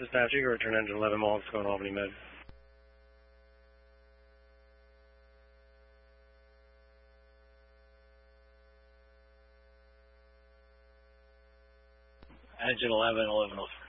dispatch. You can return engine 11 miles going Albany Med. Engine 11, 1105.